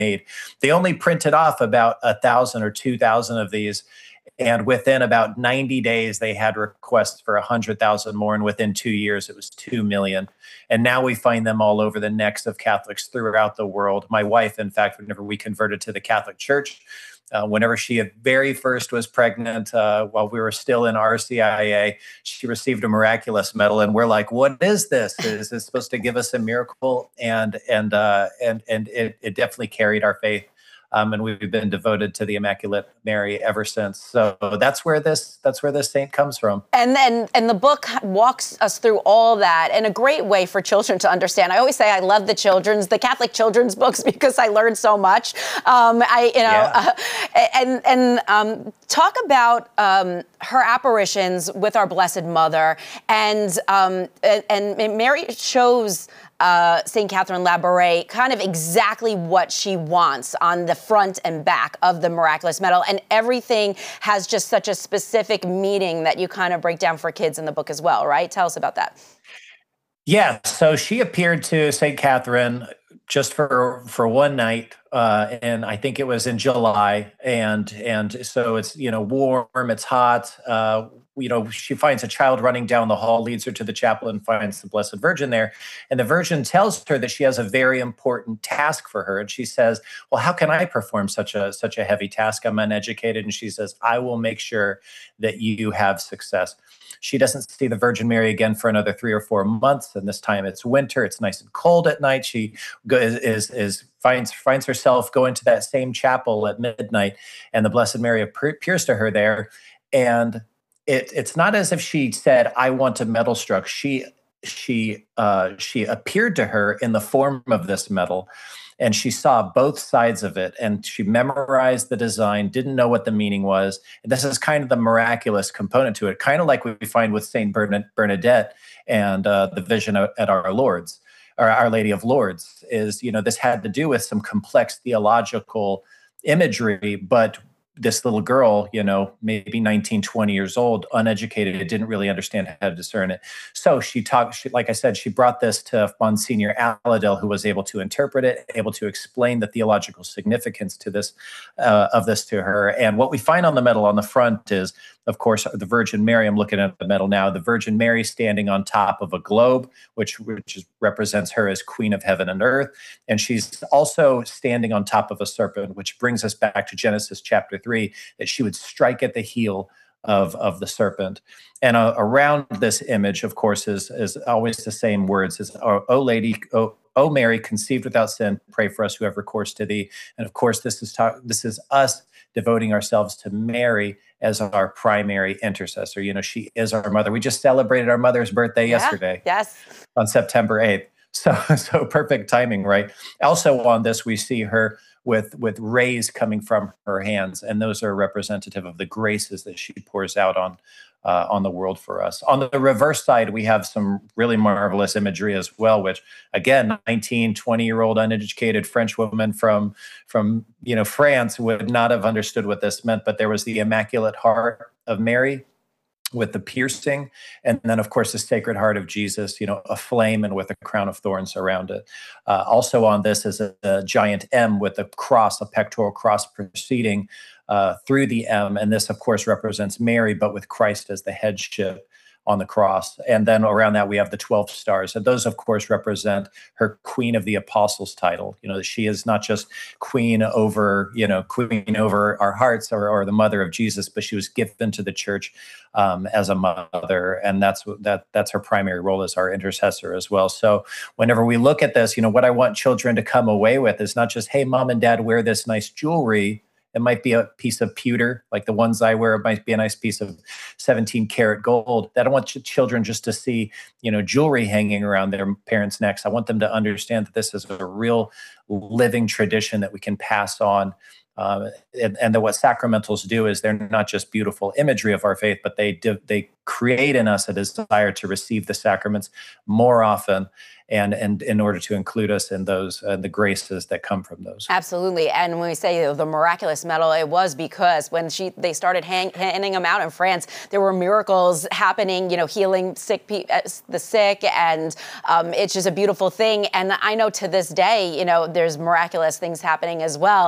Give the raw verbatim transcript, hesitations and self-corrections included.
made. They only printed off about a thousand or two thousand of these. And within about ninety days, they had requests for one hundred thousand more. And within two years, it was two million. And now we find them all over the necks of Catholics throughout the world. My wife, in fact, whenever we converted to the Catholic Church, uh, whenever she at very first was pregnant, uh, while we were still in R C I A, she received a miraculous medal. And we're like, what is this? Is this supposed to give us a miracle? And and uh, and and it, it definitely carried our faith. Um, and we've been devoted to the Immaculate Mary ever since. So that's where this that's where this saint comes from. And then and the book walks us through all that in a great way for children to understand. I always say I love the children's, the Catholic children's books because I learned so much. Um, I you know yeah. uh, and and um, talk about um, her apparitions with our Blessed Mother, and um, and, and Mary shows Uh, Saint Catherine Labouré kind of exactly what she wants on the front and back of the miraculous medal, and everything has just such a specific meaning that you kind of break down for kids in the book as well, right? Tell us about that. Yeah, so she appeared to Saint Catherine just for for one night, uh, and I think it was in July, and and so it's you know warm, it's hot. Uh, you know, she finds a child running down the hall, leads her to the chapel, and finds the Blessed Virgin there. And the Virgin tells her that she has a very important task for her, and she says, "Well, how can I perform such a such a heavy task? I'm uneducated." And she says, "I will make sure that you have success." She doesn't see the Virgin Mary again for another three or four months, and this time it's winter. It's nice and cold at night. She is is, is finds finds herself going to that same chapel at midnight, and the Blessed Mary appears to her there. And it, it's not as if she said, "I want a medal struck." She she uh, she appeared to her in the form of this medal. And she saw both sides of it, and she memorized the design, didn't know what the meaning was. And this is kind of the miraculous component to it, kind of like we find with Saint Bernadette and uh, the vision at Our Lord's, or Our Lady of Lourdes, is, you know, this had to do with some complex theological imagery, but this little girl, you know, maybe nineteen, twenty years old, uneducated, didn't really understand how to discern it. So she talked, she, like I said, she brought this to Monsignor Aladel, who was able to interpret it, able to explain the theological significance to this, uh, of this to her. And what we find on the medal on the front is, of course, the Virgin Mary. I'm looking at the medal now. The Virgin Mary standing on top of a globe, which, which is, represents her as Queen of Heaven and Earth. And she's also standing on top of a serpent, which brings us back to Genesis chapter three, that she would strike at the heel of, of the serpent. And uh, around this image, of course, is, is always the same words, is, "O, o Lady, O, O Mary, conceived without sin, pray for us who have recourse to thee." And of course, this is ta- this is us devoting ourselves to Mary as our primary intercessor. You know, she is our mother. We just celebrated our mother's birthday yeah, yesterday, yes, on September eighth. So, so perfect timing, right? Also on this, we see her with, with rays coming from her hands, and those are representative of the graces that she pours out on, uh, on the world for us. On the reverse side, we have some really marvelous imagery as well, which, again, nineteen, twenty-year-old uneducated French woman from, from you know, France would not have understood what this meant, but there was the Immaculate Heart of Mary with the piercing, and then, of course, the Sacred Heart of Jesus, you know, aflame and with a crown of thorns around it. Uh, also on this is a, a giant M with a cross, a pectoral cross proceeding uh, through the M, and this, of course, represents Mary, but with Christ as the headship on the cross. And then around that, we have the twelve stars. And those, of course, represent her Queen of the Apostles title. You know, that she is not just queen over, you know, queen over our hearts, or, or the mother of Jesus, but she was given to the church um, as a mother. And that's that that's her primary role as our intercessor as well. So whenever we look at this, you know, what I want children to come away with is not just, "Hey, mom and dad, wear this nice jewelry." It might be a piece of pewter, like the ones I wear. It might be a nice piece of seventeen karat gold. I don't want ch- children just to see, you know, jewelry hanging around their parents' necks. I want them to understand that this is a real living tradition that we can pass on. Um, and, and that what sacramentals do is they're not just beautiful imagery of our faith, but they do, they create in us a desire to receive the sacraments more often, and and in order to include us in those uh, the graces that come from those. Absolutely. And when we say the miraculous medal, it was because when she they started hang, handing them out in France, there were miracles happening, you know, healing sick pe- the sick, and um, it's just a beautiful thing. And I know to this day, you know, there's miraculous things happening as well.